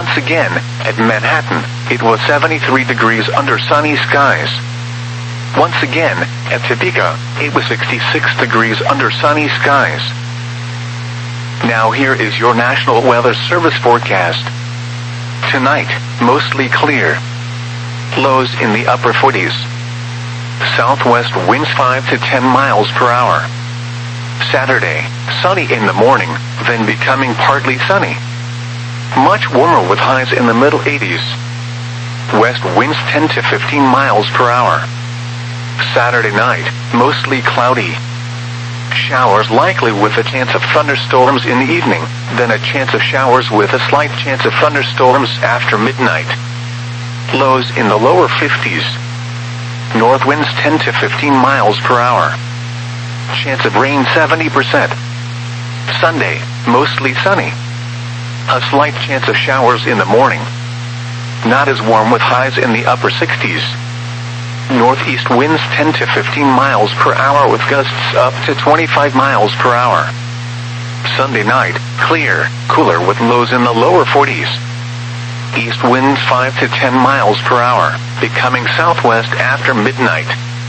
Once again, at Manhattan, it was 73 degrees under sunny skies. Once again, at Topeka, it was 66 degrees under sunny skies. Now here is your National Weather Service forecast. Tonight, mostly clear. Lows in the upper 40s. Southwest winds 5 to 10 miles per hour. Saturday, sunny in the morning, then becoming partly sunny. Much warmer with highs in the middle 80s. West winds 10 to 15 miles per hour. Saturday night, mostly cloudy. Showers likely with a chance of thunderstorms in the evening, then a chance of showers with a slight chance of thunderstorms after midnight. Lows in the lower 50s. North winds 10 to 15 miles per hour. Chance of rain 70%. Sunday, mostly sunny. A slight chance of showers in the morning. Not as warm with highs in the upper 60s. Northeast winds 10 to 15 miles per hour with gusts up to 25 miles per hour. Sunday night, clear, cooler with lows in the lower 40s. East winds 5 to 10 miles per hour, becoming southwest after midnight.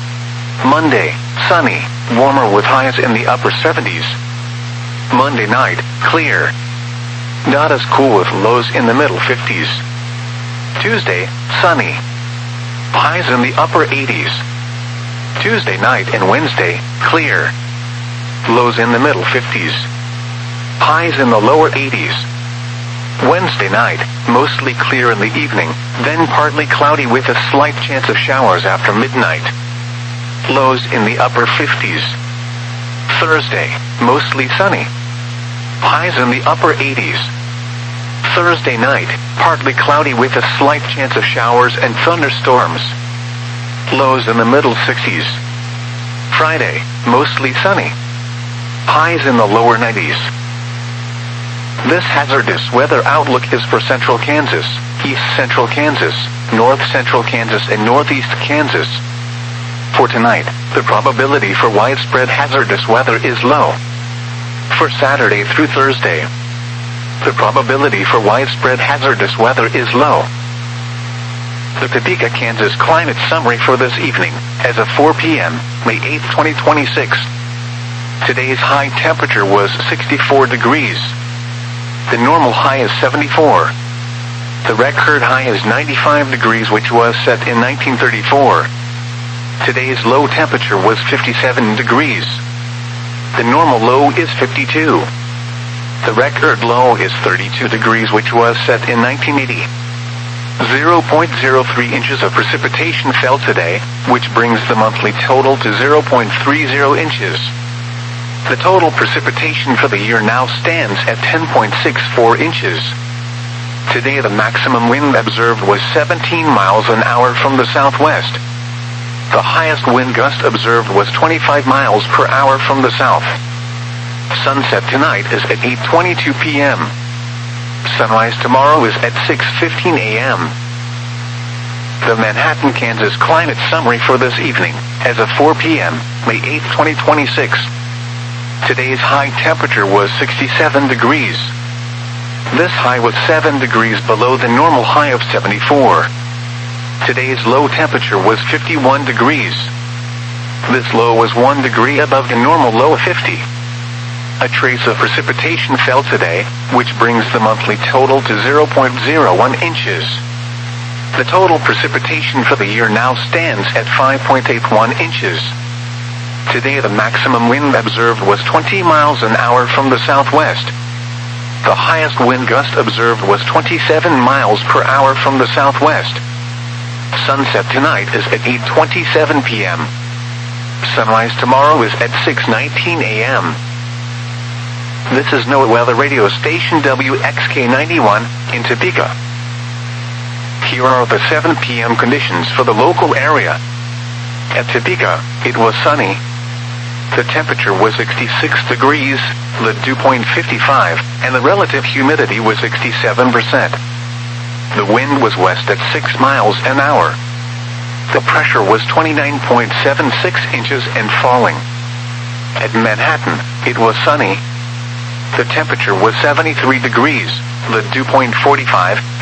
Monday, sunny, warmer with highs in the upper 70s. Monday night, clear. Not as cool with lows in the middle 50s. Tuesday, sunny. Highs in the upper 80s. Tuesday night and Wednesday, clear. Lows in the middle 50s. Highs in the lower 80s. Wednesday night, mostly clear in the evening, then partly cloudy with a slight chance of showers after midnight. Lows in the upper 50s. Thursday, mostly sunny. Highs in the upper 80s. Thursday night, partly cloudy with a slight chance of showers and thunderstorms. Lows in the middle 60s. Friday, mostly sunny. Highs in the lower 90s. This hazardous weather outlook is for central Kansas, east central Kansas, north central Kansas, and northeast Kansas. For tonight, the probability for widespread hazardous weather is low. For Saturday through Thursday, the probability for widespread hazardous weather is low. The Topeka, Kansas climate summary for this evening, as of 4 p.m., May 8, 2026. Today's high temperature was 64 degrees. The normal high is 74. The record high is 95 degrees, which was set in 1934. Today's low temperature was 57 degrees. The normal low is 52. The record low is 32 degrees, which was set in 1980. 0.03 inches of precipitation fell today, which brings the monthly total to 0.30 inches. The total precipitation for the year now stands at 10.64 inches. Today the maximum wind observed was 17 miles an hour from the southwest. The highest wind gust observed was 25 miles per hour from the south. Sunset tonight is at 8:22 p.m. Sunrise tomorrow is at 6:15 a.m. The Manhattan, Kansas climate summary for this evening, as of 4 p.m., May 8, 2026. Today's high temperature was 67 degrees. This high was 7 degrees below the normal high of 74. Today's low temperature was 51 degrees. This low was 1 degree above the normal low of 50. A trace of precipitation fell today, which brings the monthly total to 0.01 inches. The total precipitation for the year now stands at 5.81 inches. Today the maximum wind observed was 20 miles an hour from the southwest. The highest wind gust observed was 27 miles per hour from the southwest. Sunset tonight is at 8:27 p.m. Sunrise tomorrow is at 6:19 a.m. This is NOAA Weather Radio Station WXK91 in Topeka. Here are the 7 p.m. conditions for the local area. At Topeka, it was sunny. The temperature was 66 degrees, the dew point 55, and the relative humidity was 67%. The wind was west at 6 miles an hour. The pressure was 29.76 inches and falling. At Manhattan, it was sunny. The temperature was 73 degrees, the dew point 45,